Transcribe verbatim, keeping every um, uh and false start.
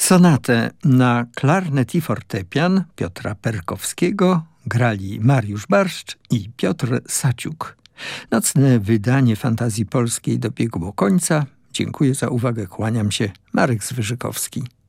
Sonatę na klarnet i fortepian Piotra Perkowskiego grali Mariusz Barszcz i Piotr Saciuk. Nocne wydanie Fantazji Polskiej dobiegło końca. Dziękuję za uwagę, kłaniam się. Marek Zwyżykowski.